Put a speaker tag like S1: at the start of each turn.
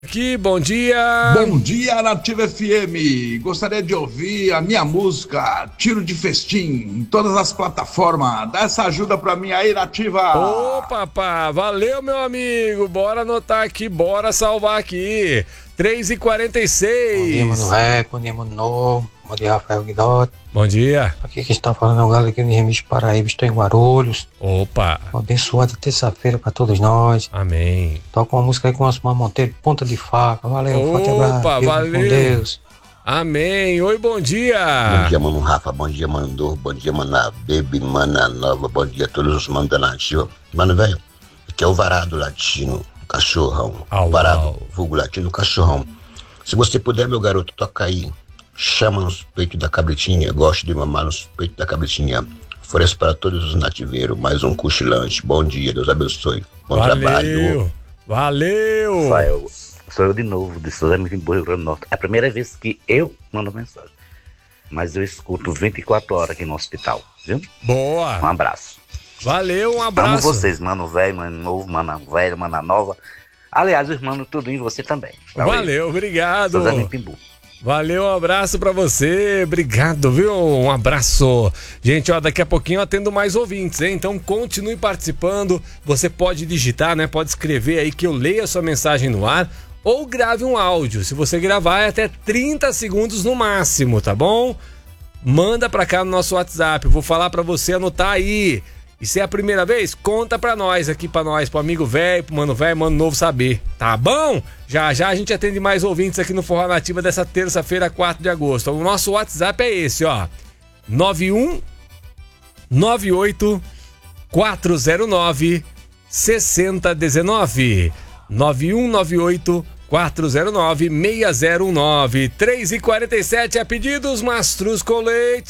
S1: Aqui, bom dia!
S2: Bom dia, Nativa FM! Gostaria de ouvir a minha música Tiro de Festim em todas as plataformas. Dá essa ajuda pra mim aí, Nativa!
S1: Ô, papá! Valeu, meu amigo! Bora anotar aqui, bora salvar aqui! 3h46.
S3: Bom dia, Mano Velho, bom dia, Mano Novo, bom dia, Rafael Guidotti.
S1: Bom dia!
S3: Aqui que está falando é o Galo aqui de Remis Paraíba, estou em Guarulhos.
S1: Opa!
S3: Uma abençoada terça-feira para todos nós.
S1: Amém!
S3: Toca uma música aí com o Osmar Monteiro, Ponta de Faca. Valeu, forte abraço.
S1: Opa, valeu!
S3: Com Deus.
S1: Amém! Oi, bom dia!
S4: Bom dia, Mano Rafa, bom dia, Mano Novo, bom dia, Mana Baby, Mana Nova, bom dia a todos os manos da Nativa. Mano, velho, aqui é o Varado Latino, cachorrão. Varado, vulgo latino, cachorrão. Se você puder, meu garoto, toca aí. Chama nos peitos da cabritinha, gosto de mamar nos peitos da cabritinha. Força para todos os nativeiros, mais um cochilante. Bom dia, Deus abençoe. Bom trabalho.
S1: Valeu!
S5: Rafael, sou eu de novo, de Suzano, Rio Grande do Norte. É a primeira vez que eu mando mensagem, mas eu escuto 24 horas aqui no hospital, viu?
S1: Boa!
S5: Um abraço.
S1: Valeu, um abraço!
S5: Amo vocês, Mano Velho, Mano Novo, Mano Velho, Mano Nova. Aliás, os mano tudo em você também.
S1: Valeu, obrigado!
S5: Suzano Pimbu.
S1: Valeu, um abraço pra você, obrigado, viu? Um abraço. Gente, ó, daqui a pouquinho eu atendo mais ouvintes, hein? Então continue participando, você pode digitar, né? Pode escrever aí que eu leio a sua mensagem no ar ou grave um áudio. Se você gravar é até 30 segundos no máximo, tá bom? Manda pra cá no nosso WhatsApp, eu vou falar pra você anotar aí. E se é a primeira vez, conta pra nós aqui, pra nós, pro amigo velho, pro mano velho, mano novo saber, tá bom? Já já a gente atende mais ouvintes aqui no Forró Nativa dessa terça-feira, 4 de agosto. O nosso WhatsApp é esse, ó, 9198 409 6019, 9198 409 6019. 3h47 a pedidos, Mastruz com leite.